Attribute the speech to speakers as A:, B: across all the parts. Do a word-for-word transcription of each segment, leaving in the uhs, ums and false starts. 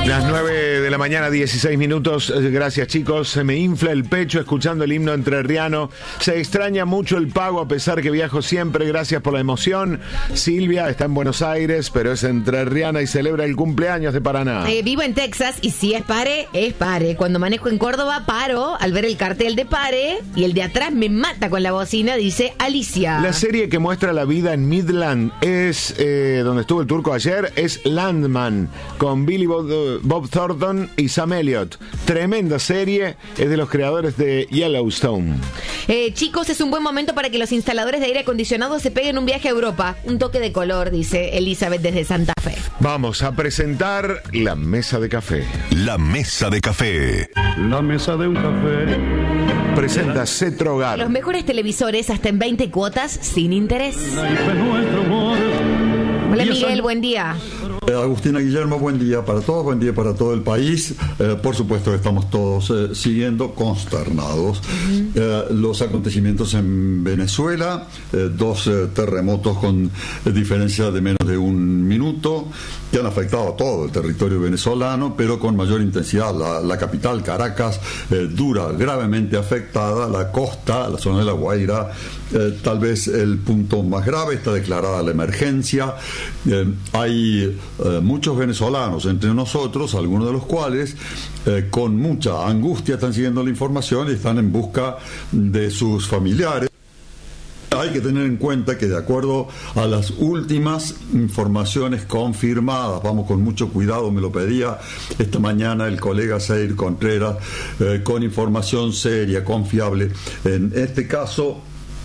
A: Las nueve de la mañana, dieciséis minutos. Gracias, chicos. Se me infla el pecho escuchando el himno entrerriano. Se extraña mucho el pago a pesar que viajo siempre. Gracias por la emoción. Silvia está en Buenos Aires, pero es entrerriana y celebra el cumpleaños de Paraná.
B: Eh, vivo en Texas y si es pare, es pare. Cuando manejo en Córdoba, paro al ver el cartel de pare y el de atrás me mata con la bocina, dice Alicia.
A: La serie que muestra la vida en Midland es, eh, donde estuvo el turco ayer, es Landman, con Billy Bob, Bob Thornton y Sam Elliott. Tremenda serie, es de los creadores de Yellowstone.
B: Eh, chicos, es un buen momento para que los instaladores de aire acondicionado se peguen un viaje a Europa. Un toque de color, dice Elizabeth desde Santa Fe.
A: Vamos a presentar la mesa de café.
C: La mesa de café.
D: La mesa de un café.
A: Presenta Cetrogar.
B: Los mejores televisores hasta en veinte cuotas sin interés. Hola Miguel, buen día.
E: Eh, Agustina, Guillermo, buen día para todos, buen día para todo el país. Eh, por supuesto que estamos todos eh, siguiendo consternados uh-huh. eh, los acontecimientos en Venezuela, eh, dos eh, terremotos con eh, diferencia de menos de un minuto que han afectado a todo el territorio venezolano, pero con mayor intensidad. La, la capital, Caracas, eh, dura, gravemente afectada, la costa, la zona de La Guaira, eh, tal vez el punto más grave, está declarada la emergencia. Eh, hay Eh, muchos venezolanos entre nosotros, algunos de los cuales eh, con mucha angustia están siguiendo la información y están en busca de sus familiares. Hay que tener en cuenta que de acuerdo a las últimas informaciones confirmadas, vamos con mucho cuidado, me lo pedía esta mañana el colega Seir Contreras, eh, con información seria, confiable, en este caso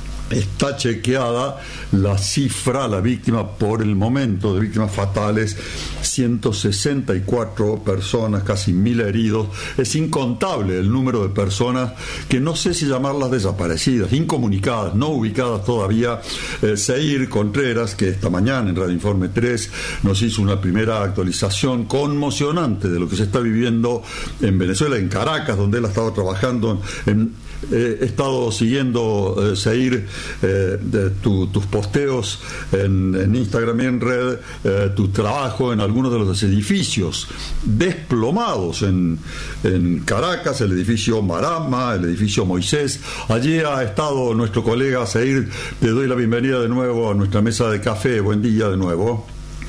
E: está chequeada la cifra, la víctima por el momento de víctimas fatales, ciento sesenta y cuatro personas, casi mil heridos. Es incontable el número de personas que no sé si llamarlas desaparecidas, incomunicadas, no ubicadas todavía. Eh, Seir Contreras, que esta mañana en Radio Informe tres nos hizo una primera actualización conmocionante de lo que se está viviendo en Venezuela, en Caracas, donde él ha estado trabajando en Eh, he estado siguiendo, eh, Seir, eh, de tu, tus posteos en, en Instagram y en red, eh, tu trabajo en algunos de los edificios desplomados en, en Caracas, el edificio Marama, el edificio Moisés. Allí ha estado nuestro colega Seir. Te doy la bienvenida de nuevo a nuestra mesa de café. Buen día de nuevo.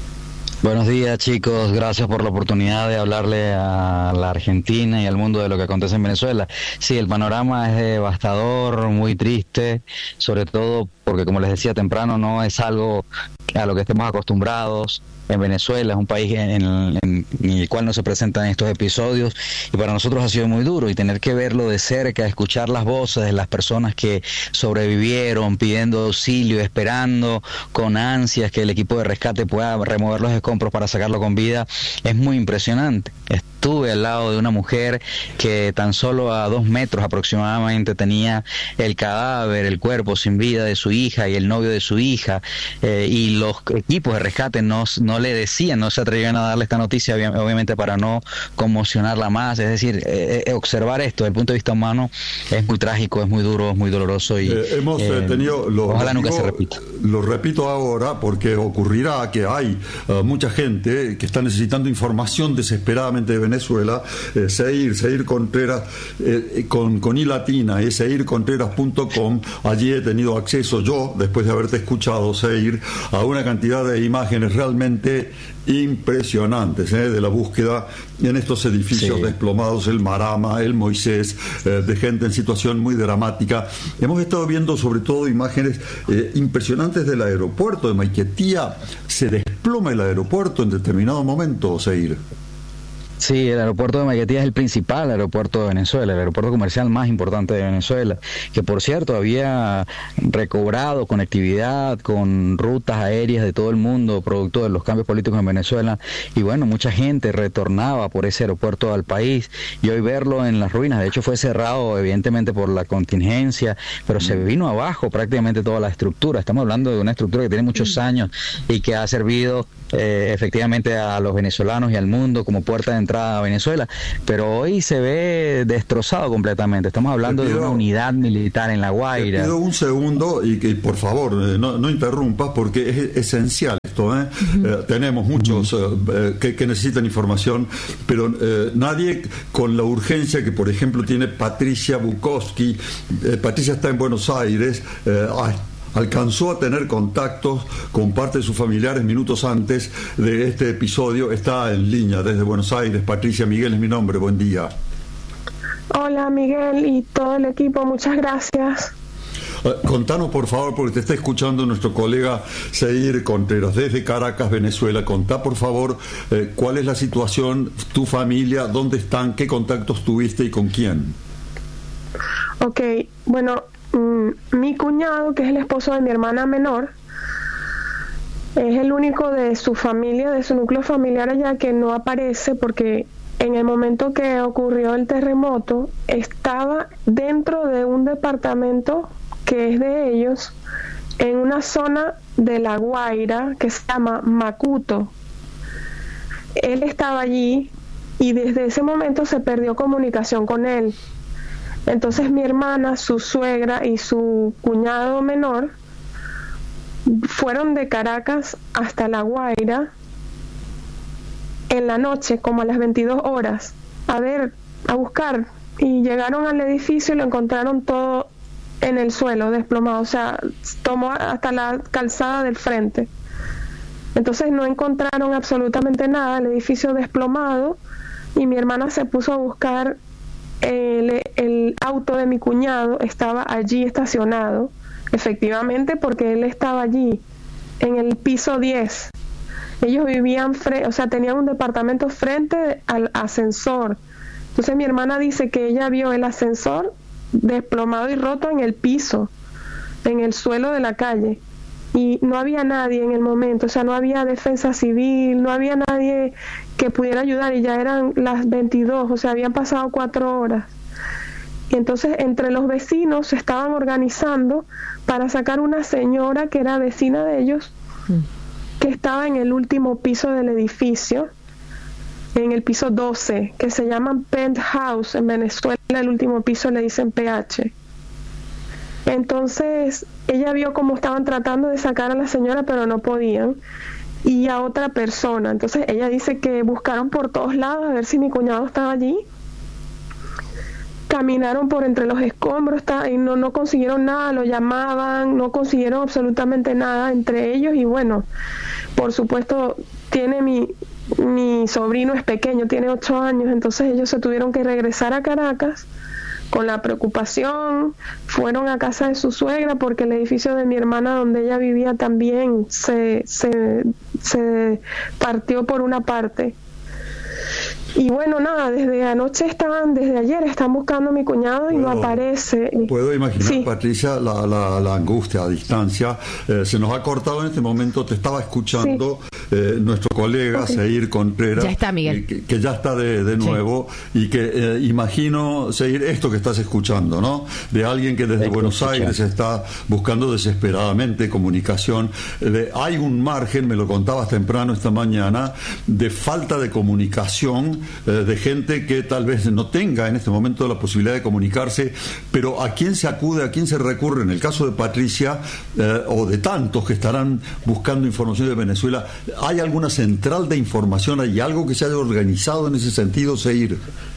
F: Buenos días, chicos, gracias por la oportunidad de hablarle a la Argentina y al mundo de lo que acontece en Venezuela. Sí, el panorama es devastador, muy triste, sobre todo porque, como les decía temprano, no es algo a lo que estemos acostumbrados. En Venezuela es un país en, en, en el cual no se presentan estos episodios y para nosotros ha sido muy duro, y tener que verlo de cerca, escuchar las voces de las personas que sobrevivieron pidiendo auxilio, esperando con ansias que el equipo de rescate pueda remover los escombros para sacarlo con vida, es muy impresionante. Estuve al lado de una mujer que tan solo a dos metros aproximadamente tenía el cadáver, el cuerpo sin vida de su hija y el novio de su hija, eh, y los equipos de rescate no, no le decían, no se atrevían a darle esta noticia, obviamente para no conmocionarla más. Es decir, eh, eh, observar esto desde el punto de vista humano es muy trágico, es muy duro, es muy doloroso y
E: eh, hemos eh, tenido lo,
F: ojalá
E: lo
F: nunca
E: digo,
F: se repita.
E: Lo repito ahora porque ocurrirá que hay uh, mucha gente que está necesitando información desesperadamente de Venezuela. eh, Seir, Seir Contreras, eh, con, con i latina, es seir contreras punto com. Allí he tenido acceso yo, después de haberte escuchado, Seir, a una cantidad de imágenes realmente impresionantes, eh, de la búsqueda en estos edificios sí. desplomados, el Marama, el Moisés, eh, de gente en situación muy dramática. Hemos estado viendo sobre todo imágenes eh, impresionantes del aeropuerto de Maiquetía. Se desploma el aeropuerto en determinado momento, Seir.
F: Sí, el aeropuerto de Maiquetía es el principal aeropuerto de Venezuela, el aeropuerto comercial más importante de Venezuela, que por cierto había recobrado conectividad con rutas aéreas de todo el mundo, producto de los cambios políticos en Venezuela, y bueno, mucha gente retornaba por ese aeropuerto al país, y hoy verlo en las ruinas, de hecho fue cerrado evidentemente por la contingencia, pero se vino abajo prácticamente toda la estructura. Estamos hablando de una estructura que tiene muchos años y que ha servido eh, efectivamente a los venezolanos y al mundo como puerta de entrada a Venezuela, pero hoy se ve destrozado completamente. Estamos hablando pido, de una unidad militar en La Guaira.
E: Te pido un segundo y que por favor no, no interrumpas porque es esencial esto. supuesto. ¿eh? Uh-huh. Eh, tenemos muchos eh, que, que necesitan información, pero eh, nadie con la urgencia que, por ejemplo, tiene Patricia Bukowski. Eh, Patricia está en Buenos Aires. Eh, ay, alcanzó a tener contactos con parte de sus familiares minutos antes de este episodio. Está en línea desde Buenos Aires. Patricia, Miguel es mi nombre. Buen día.
G: Hola, Miguel y todo el equipo. Muchas gracias.
E: Uh, contanos, por favor, porque te está escuchando nuestro colega Seir Contreras desde Caracas, Venezuela. Contá, por favor, eh, cuál es la situación, tu familia, dónde están, qué contactos tuviste y con quién.
G: Ok, bueno, mmm, mi cuñado, que es el esposo de mi hermana menor, es el único de su familia, de su núcleo familiar allá, que no aparece porque en el momento que ocurrió el terremoto estaba dentro de un departamento que es de ellos, en una zona de La Guaira que se llama Macuto. Él estaba allí y desde ese momento se perdió comunicación con él. Entonces mi hermana, su suegra y su cuñado menor fueron de Caracas hasta La Guaira en la noche, como a las veintidós horas, a ver, a buscar, y llegaron al edificio y lo encontraron todo en el suelo, desplomado, o sea, tomó hasta la calzada del frente. Entonces no encontraron absolutamente nada, el edificio desplomado, y mi hermana se puso a buscar el, el auto de mi cuñado, estaba allí estacionado, efectivamente, porque él estaba allí, en el piso diez. Ellos vivían, fre- o sea, tenían un departamento frente al ascensor. Entonces mi hermana dice que ella vio el ascensor desplomado y roto en el piso, en el suelo de la calle, y no había nadie en el momento, o sea, no había defensa civil, no había nadie que pudiera ayudar, y ya eran las veintidós, o sea, habían pasado cuatro horas. Y entonces entre los vecinos se estaban organizando para sacar una señora que era vecina de ellos, que estaba en el último piso del edificio, en el piso doce, que se llaman penthouse en Venezuela, el último piso le dicen P H. Entonces ella vio cómo estaban tratando de sacar a la señora, pero no podían, y a otra persona. Entonces ella dice que buscaron por todos lados a ver si mi cuñado estaba allí, caminaron por entre los escombros y no, no consiguieron nada, lo llamaban, no consiguieron absolutamente nada entre ellos. Y bueno, por supuesto, tiene mi mi sobrino es pequeño, tiene ocho años, entonces ellos se tuvieron que regresar a Caracas con la preocupación. Fueron a casa de su suegra porque el edificio de mi hermana donde ella vivía también se, se, se partió por una parte. Y bueno, nada, desde anoche estaban, desde ayer están buscando a mi cuñado y no aparece.
E: Puedo imaginar,
G: sí.
E: Patricia, la, la, la angustia a distancia. Eh, se nos ha cortado en este momento, te estaba escuchando sí. eh, nuestro colega okay. Seir Contreras.
B: Ya está, Miguel.
E: Eh, que, que ya está de, de nuevo sí. y que eh, imagino, Seir, esto que estás escuchando, ¿no? De alguien que desde Buenos escuchar. Aires está buscando desesperadamente comunicación. Eh, hay un margen, me lo contabas temprano esta mañana, de falta de comunicación de gente que tal vez no tenga en este momento la posibilidad de comunicarse, pero ¿a quién se acude, a quién se recurre? En el caso de Patricia eh, o de tantos que estarán buscando información de Venezuela, ¿hay alguna central de información? ¿Hay algo que se haya organizado en ese sentido, Seir?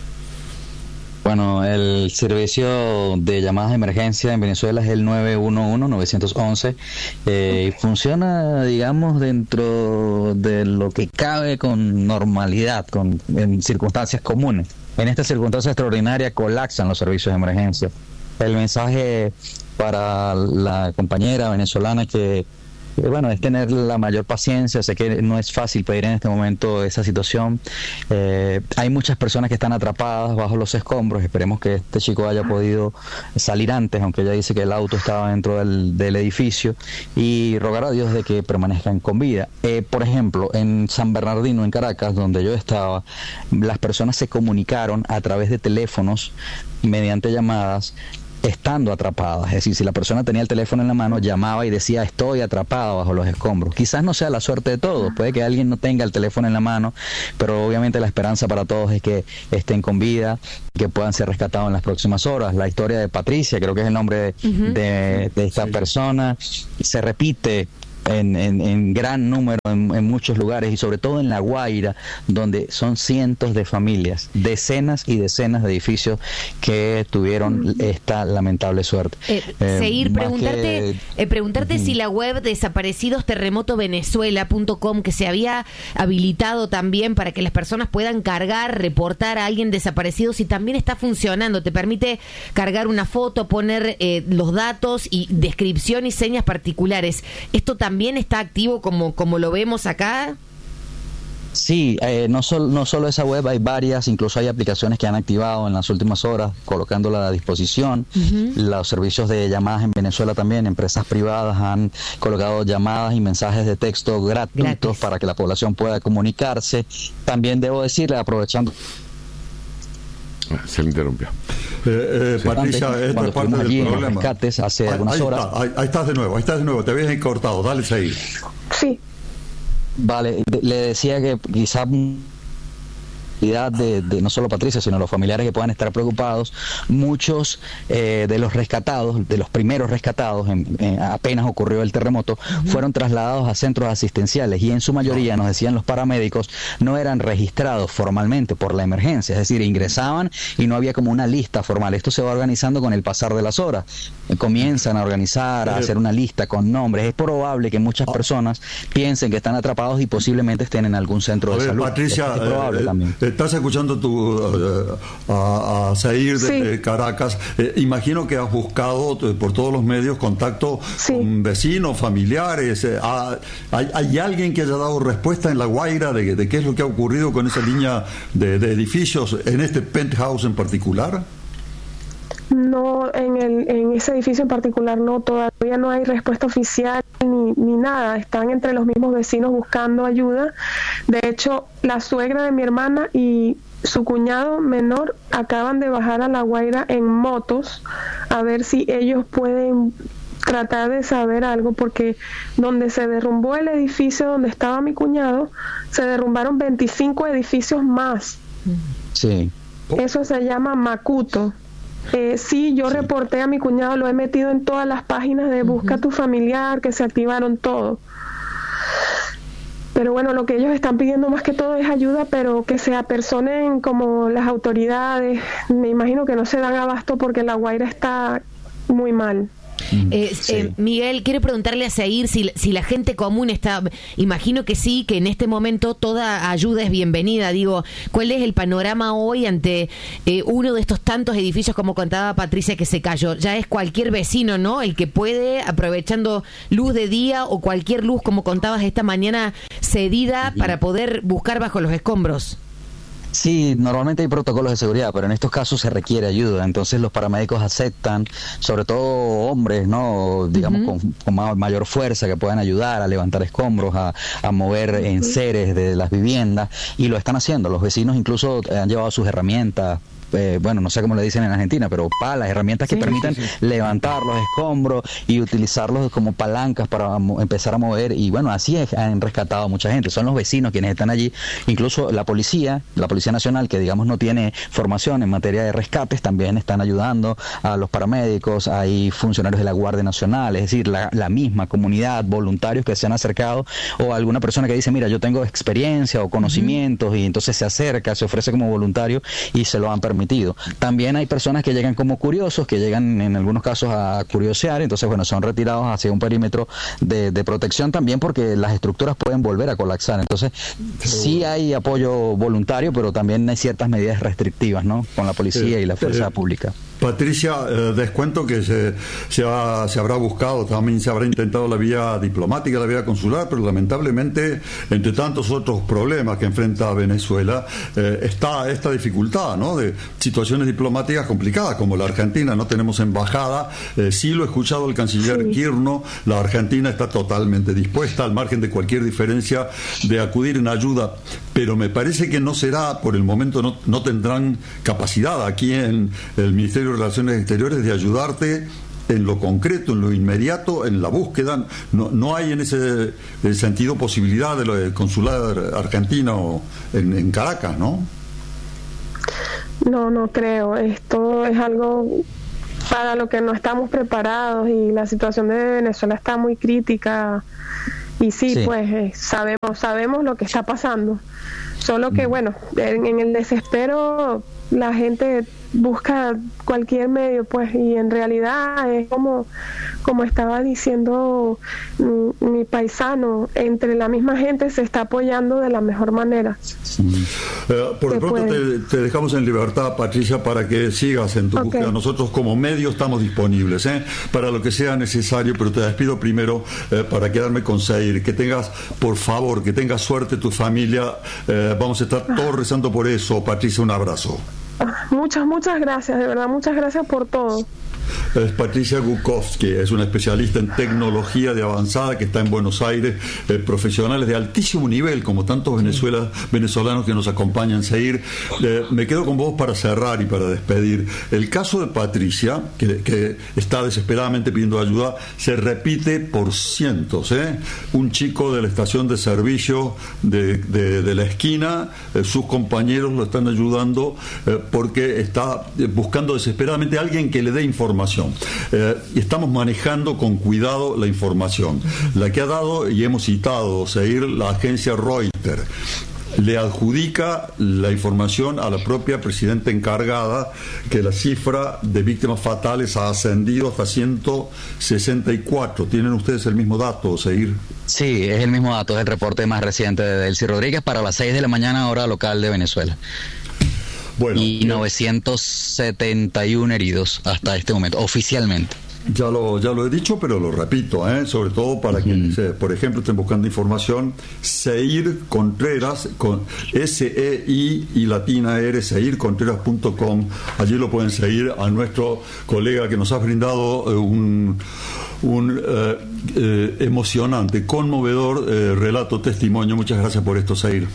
F: Bueno, el servicio de llamadas de emergencia en Venezuela es el nueve uno uno, nueve once. Eh, funciona, digamos, dentro de lo que cabe con normalidad, con en circunstancias comunes. En estas circunstancias extraordinarias colapsan los servicios de emergencia. El mensaje para la compañera venezolana que bueno, es tener la mayor paciencia. Sé que no es fácil pedir en este momento esa situación. Eh, hay muchas personas que están atrapadas bajo los escombros. Esperemos que este chico haya podido salir antes, aunque ella dice que el auto estaba dentro del, del edificio, y rogar a Dios de que permanezcan con vida. Eh, por ejemplo, en San Bernardino, en Caracas, donde yo estaba, las personas se comunicaron a través de teléfonos, mediante llamadas, estando atrapadas. Es decir, si la persona tenía el teléfono en la mano, llamaba y decía: estoy atrapada bajo los escombros. Quizás no sea la suerte de todos, puede que alguien no tenga el teléfono en la mano, pero obviamente la esperanza para todos es que estén con vida, que puedan ser rescatados en las próximas horas. La historia de Patricia, creo que es el nombre de, uh-huh. de, de esta sí. persona, se repite en, en, en gran número en, en muchos lugares, y sobre todo en La Guaira, donde son cientos de familias, decenas y decenas de edificios que tuvieron esta lamentable suerte.
B: Eh,
F: eh,
B: seguir, preguntarte,
F: que...
B: eh, preguntarte uh-huh. si la web desaparecidos terremoto venezuela punto com, que se había habilitado también para que las personas puedan cargar, reportar a alguien desaparecido, si también está funcionando, te permite cargar una foto, poner eh, los datos y descripción y señas particulares. ¿Esto también está activo como, como lo vemos acá?
F: Sí, eh, no, solo, no solo esa web, hay varias, incluso hay aplicaciones que han activado en las últimas horas, colocándola a disposición. Uh-huh. Los servicios de llamadas en Venezuela también, empresas privadas han colocado llamadas y mensajes de texto gratuitos Gratis. para que la población pueda comunicarse. También debo decirle, aprovechando...
A: Se le interrumpió.
E: Eh, eh,
F: sí,
E: Patricia,
F: antes,
E: esta es parte del
F: allí
E: problema.
F: En los rescates hace
E: ahí,
F: algunas
E: ahí
F: horas.
E: Está, ahí, ahí estás de nuevo, ahí estás de nuevo, te habías cortado, dale seguir.
G: Sí.
F: Vale, le decía que quizá de, de no solo Patricia, sino los familiares que puedan estar preocupados, muchos eh, de los rescatados, de los primeros rescatados, en, en, apenas ocurrió el terremoto, uh-huh. fueron trasladados a centros asistenciales, y en su mayoría, nos decían los paramédicos, no eran registrados formalmente por la emergencia, es decir, ingresaban y no había como una lista formal. Esto se va organizando con el pasar de las horas, comienzan a organizar, a hacer una lista con nombres. Es probable que muchas personas piensen que están atrapados y posiblemente estén en algún centro de
E: ver,
F: salud.
E: Patricia,
F: es, es probable
E: eh,
F: también.
E: Estás escuchando tu, uh, a, a Zair de, sí. de Caracas. Eh, imagino que has buscado por todos los medios contacto sí. con vecinos, familiares. Eh, ¿hay, ¿Hay alguien que haya dado respuesta en La Guaira de, de qué es lo que ha ocurrido con esa línea de, de edificios, en este penthouse en particular?
G: No, en, el, en ese edificio en particular no, todavía no hay respuesta oficial ni, ni nada. Están entre los mismos vecinos buscando ayuda. De hecho, la suegra de mi hermana y su cuñado menor acaban de bajar a La Guaira en motos a ver si ellos pueden tratar de saber algo, porque donde se derrumbó el edificio donde estaba mi cuñado, se derrumbaron veinticinco edificios más.
F: Sí.
G: Eso se llama Macuto. Eh, sí, yo sí. reporté a mi cuñado, lo he metido en todas las páginas de Busca uh-huh. tu familiar, que se activaron todo. Pero bueno, lo que ellos están pidiendo más que todo es ayuda, pero que se apersonen como las autoridades. Me imagino que no se dan abasto porque La Guaira está muy mal.
B: Eh, sí. eh, Miguel, quiero preguntarle a Zair si, si la gente común está, imagino que sí, que en este momento toda ayuda es bienvenida. Digo, ¿cuál es el panorama hoy ante eh, uno de estos tantos edificios, como contaba Patricia, que se cayó? Ya es cualquier vecino, ¿no?, el que puede, aprovechando luz de día o cualquier luz, como contabas esta mañana, cedida sí. para poder buscar bajo los escombros.
F: Sí, normalmente hay protocolos de seguridad, pero en estos casos se requiere ayuda. Entonces los paramédicos aceptan, sobre todo hombres, ¿no?, digamos, uh-huh. con, con mayor fuerza, que puedan ayudar a levantar escombros, a, a mover uh-huh. enseres de las viviendas, y lo están haciendo. Los vecinos incluso han llevado sus herramientas. Eh, bueno, no sé cómo le dicen en Argentina, pero palas, herramientas que sí, permitan sí, sí. levantar los escombros y utilizarlos como palancas para mo- empezar a mover. Y bueno, así es, han rescatado a mucha gente. Son los vecinos quienes están allí. Incluso la policía, la Policía Nacional, que digamos no tiene formación en materia de rescates, también están ayudando a los paramédicos. Hay funcionarios de la Guardia Nacional, es decir, la, la misma comunidad, voluntarios que se han acercado, o alguna persona que dice, mira, yo tengo experiencia o conocimientos, uh-huh. y entonces se acerca, se ofrece como voluntario y se lo han permitido. También hay personas que llegan como curiosos, que llegan en algunos casos a curiosear, entonces bueno, son retirados hacia un perímetro de, de protección también, porque las estructuras pueden volver a colapsar. Entonces sí hay apoyo voluntario, pero también hay ciertas medidas restrictivas, ¿no?, con la policía eh, y la fuerza eh, pública.
E: Patricia, eh, descuento que se, se, ha, se habrá buscado, también se habrá intentado la vía diplomática, la vía consular, pero lamentablemente, entre tantos otros problemas que enfrenta Venezuela, eh, está esta dificultad, ¿no?, de situaciones diplomáticas complicadas, como la Argentina. No tenemos embajada. Eh, sí lo he escuchado el canciller sí. Kirchner, la Argentina está totalmente dispuesta, al margen de cualquier diferencia, de acudir en ayuda, pero me parece que no será, por el momento no, no tendrán capacidad aquí en el Ministerio de Relaciones Exteriores de ayudarte en lo concreto, en lo inmediato, en la búsqueda. No, no hay en ese sentido posibilidad de lo del consulado argentino en, en Caracas, ¿no?
G: No, no creo. Esto es algo para lo que no estamos preparados, y la situación de Venezuela está muy crítica. Y sí, sí. pues eh, sabemos sabemos lo que está pasando. Solo que, bueno, en, en el desespero la gente busca cualquier medio, pues, y en realidad es como, como estaba diciendo mi, mi paisano, entre la misma gente se está apoyando de la mejor manera.
E: Sí. Eh, por de pronto te, te dejamos en libertad, Patricia, para que sigas en tu okay. búsqueda. Nosotros como medio estamos disponibles ¿eh? para lo que sea necesario, pero te despido primero eh, para quedarme con Seir. Que tengas, por favor, que tengas suerte tu familia. Eh, vamos a estar todos rezando por eso. Patricia, un abrazo.
G: Muchas, muchas gracias, de verdad, muchas gracias por todo.
E: Es Patricia Gukowski, es una especialista en tecnología de avanzada que está en Buenos Aires, eh, profesionales de altísimo nivel, como tantos Venezuela, venezolanos que nos acompañan. Seir, eh, me quedo con vos para cerrar y para despedir. El caso de Patricia, que, que está desesperadamente pidiendo ayuda, se repite por cientos. ¿eh? Un chico de la estación de servicio de, de, de la esquina, eh, sus compañeros lo están ayudando eh, porque está buscando desesperadamente a alguien que le dé información. Eh, y estamos manejando con cuidado la información. La que ha dado, y hemos citado, Seir, la agencia Reuters, le adjudica la información a la propia presidenta encargada, que la cifra de víctimas fatales ha ascendido hasta ciento sesenta y cuatro. ¿Tienen ustedes el mismo dato, Seir?
F: Sí, es el mismo dato, es el reporte más reciente de Delcy Rodríguez para las seis de la mañana, hora local de Venezuela. Bueno, y novecientos setenta y uno heridos hasta este momento, oficialmente.
E: Ya lo, ya lo he dicho, pero lo repito, ¿eh? sobre todo para quienes, eh, por ejemplo, estén buscando información. Seir Contreras, con S E I y latina R, seir contreras punto com. Allí lo pueden seguir a nuestro colega que nos ha brindado eh, un, un eh, eh, emocionante, conmovedor eh, relato, testimonio. Muchas gracias por esto, Seir.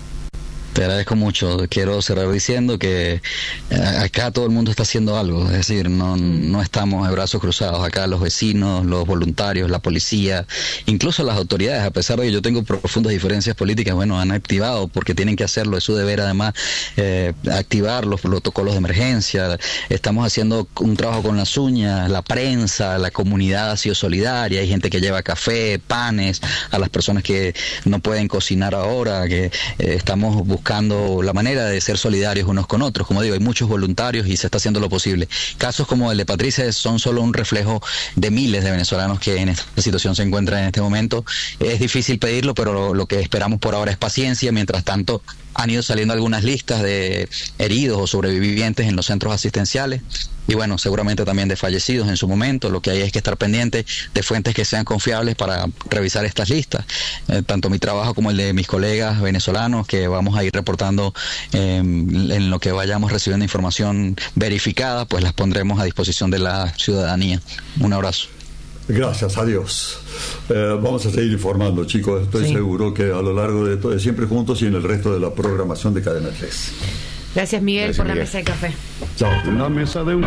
F: Te agradezco mucho. Quiero cerrar diciendo que acá todo el mundo está haciendo algo, es decir, no, no estamos de brazos cruzados. Acá los vecinos, los voluntarios, la policía, incluso las autoridades, a pesar de que yo tengo profundas diferencias políticas, bueno, han activado, porque tienen que hacerlo, es su deber además, eh, activar los protocolos de emergencia. Estamos haciendo un trabajo con las uñas, la prensa, la comunidad ha sido solidaria, hay gente que lleva café, panes a las personas que no pueden cocinar ahora, que eh, estamos buscando buscando la manera de ser solidarios unos con otros. Como digo, hay muchos voluntarios y se está haciendo lo posible. Casos como el de Patricia son solo un reflejo de miles de venezolanos que en esta situación se encuentran en este momento. Es difícil pedirlo, pero lo, lo que esperamos por ahora es paciencia. Mientras tanto, han ido saliendo algunas listas de heridos o sobrevivientes en los centros asistenciales y bueno, seguramente también de fallecidos en su momento. Lo que hay es que estar pendiente de fuentes que sean confiables para revisar estas listas. Eh, tanto mi trabajo como el de mis colegas venezolanos, que vamos a ir reportando eh, en lo que vayamos recibiendo información verificada, pues las pondremos a disposición de la ciudadanía. Un abrazo.
E: Gracias, adiós. Eh, vamos a seguir informando, chicos. Estoy sí. seguro que a lo largo de todo, de Siempre Juntos y en el resto de la programación de Cadena tres.
B: Gracias, Miguel, Gracias, por Miguel. La mesa de café.
E: Chao.
D: La mesa de un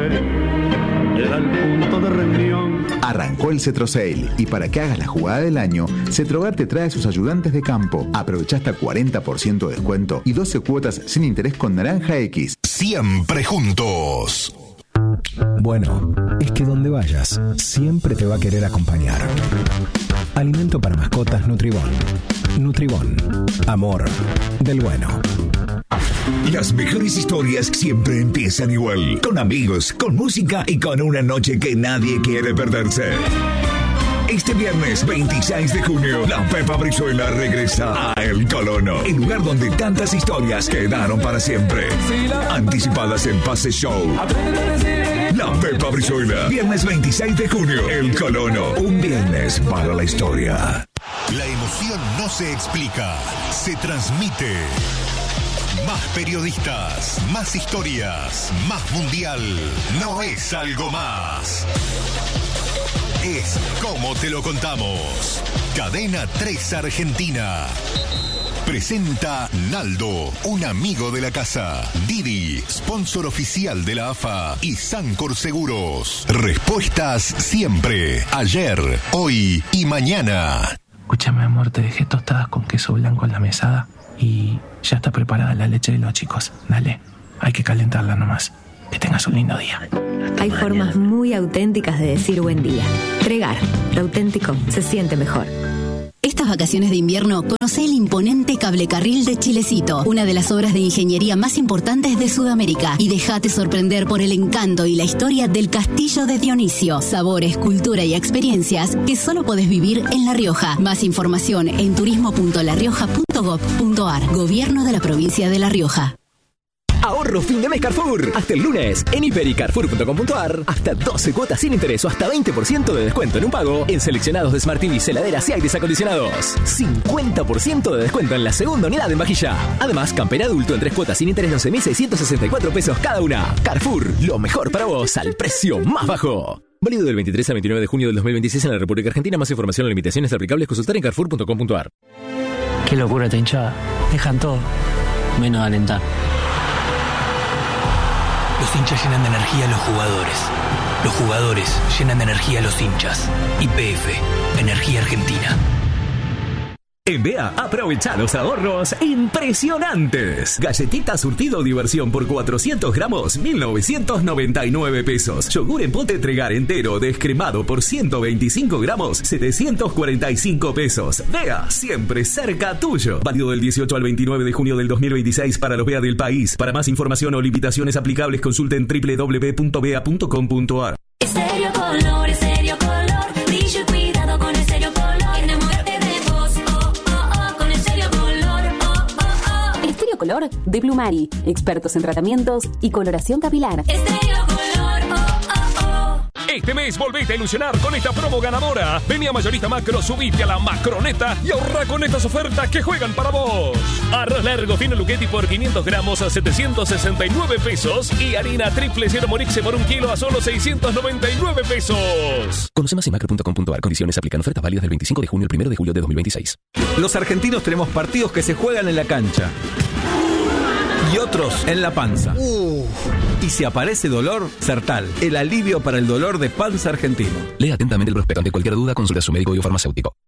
D: café era el punto de reunión.
H: Arrancó el Cetrosale y para que hagas la jugada del año, Cetrogar te trae sus ayudantes de campo. Aprovecha hasta cuarenta por ciento de descuento y doce cuotas sin interés con Naranja X.
C: Siempre juntos.
I: Bueno, es que donde vayas, siempre te va a querer acompañar. Alimento para mascotas Nutribón. Nutribón. Amor del bueno.
C: Las mejores historias siempre empiezan igual. Con amigos, con música y con una noche que nadie quiere perderse. Este viernes veintiséis de junio, la Pepa Brizuela regresa a El Colono, el lugar donde tantas historias quedaron para siempre. Anticipadas en Pase Show. La Pepa Brizuela, viernes veintiséis de junio, El Colono, un viernes para la historia. La emoción no se explica, se transmite. Más periodistas, más historias, más mundial. No es algo más. Es como te lo contamos. Cadena tres Argentina. Presenta Naldo, un amigo de la casa. Didi, sponsor oficial de la A F A. Y Sancor Seguros. Respuestas siempre. Ayer, hoy y mañana.
J: Escúchame, amor, te dejé tostadas con queso blanco en la mesada. Y ya está preparada la leche de los chicos. Dale, hay que calentarla nomás. Que tengas un lindo día.
K: Hay formas muy auténticas de decir buen día. Tregar, lo auténtico se siente mejor.
L: Estas vacaciones de invierno, conoce el imponente cablecarril de Chilecito, una de las obras de ingeniería más importantes de Sudamérica, y déjate sorprender por el encanto y la historia del Castillo de Dionisio. Sabores, cultura y experiencias que solo podés vivir en La Rioja. Más información en turismo punto la rioja punto gob punto ar. Gobierno de la provincia de La Rioja.
M: Ahorro fin de mes Carrefour. Hasta el lunes, en hiper y carrefour punto com punto ar, hasta doce cuotas sin interés o hasta veinte por ciento de descuento en un pago en seleccionados de Smart T V, heladeras y aires acondicionados. cincuenta por ciento de descuento en la segunda unidad en vajilla. Además, campera adulto en tres cuotas sin interés de once mil seiscientos sesenta y cuatro pesos cada una. Carrefour, lo mejor para vos al precio más bajo. Válido del veintitrés al veintinueve de junio del dos mil veintiséis en la República Argentina. Más información o limitaciones aplicables consultar en carrefour punto com punto ar.
J: Qué locura esta hinchada. Dejan todo, menos alentar.
N: Los hinchas llenan de energía a los jugadores. Los jugadores llenan de energía a los hinchas. Y P F, Energía Argentina.
M: En B A, aprovecha los ahorros impresionantes. Galletita surtido diversión por cuatrocientos gramos, mil novecientos noventa y nueve pesos. Yogur en pote Tregar entero descremado por ciento veinticinco gramos, setecientos cuarenta y cinco pesos. B A, siempre cerca tuyo. Válido del dieciocho al veintinueve de junio del dos mil veintiséis para los B A del país. Para más información o limitaciones aplicables, consulten doble u doble u doble u punto b a punto com punto ar.
O: Estéreo Color, Estéreo Color, brillo y cuidado con Estéreo Color. Enamórate de vos, oh, oh, oh, con Estéreo Color, oh, oh, oh.
P: Estéreo Color de Blumari, expertos en tratamientos y coloración capilar.
O: Estéreo Color, oh, oh, oh.
Q: Este mes volvete a ilusionar con esta promo ganadora. Vení a Mayorista Macro, subite a la Macroneta y ahorra con estas ofertas que juegan para vos. Arroz largo fino Luchetti por quinientos gramos a setecientos sesenta y nueve pesos y harina triple cero Morixe por un kilo a solo seiscientos noventa y nueve pesos.
M: Conoce más en macro punto com punto ar. Condiciones aplican. Ofertas válidas del veinticinco de junio al primero de julio de dos mil veintiséis.
R: Los argentinos tenemos partidos que se juegan en la cancha y otros en la panza. Uh. Y si aparece dolor, Sertal, el alivio para el dolor de panza argentino.
M: Lea atentamente el prospecto. Ante cualquier duda, consulta a su médico y farmacéutico.